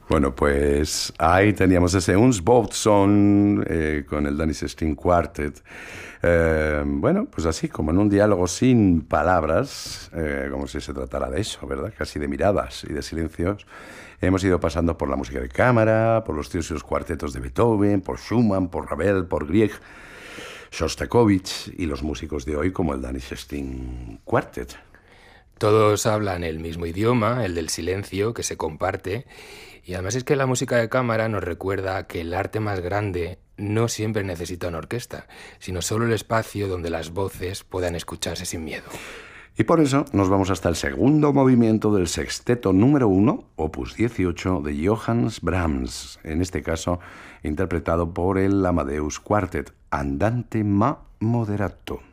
Bueno, pues ahí teníamos ese Uns Boatson con el Danish String Quartet. Bueno, pues así, como en un diálogo sin palabras, como si se tratara de eso, ¿verdad? Casi de miradas y de silencios. Hemos ido pasando por la música de cámara, por los trios y los cuartetos de Beethoven, por Schumann, por Ravel, por Grieg, Shostakovich y los músicos de hoy como el Danish String Quartet. Todos hablan el mismo idioma, el del silencio, que se comparte, y además es que la música de cámara nos recuerda que el arte más grande no siempre necesita una orquesta, sino solo el espacio donde las voces puedan escucharse sin miedo. Y por eso nos vamos hasta el segundo movimiento del sexteto número 1, opus 18, de Johannes Brahms, en este caso interpretado por el Amadeus Quartet, Andante ma moderato.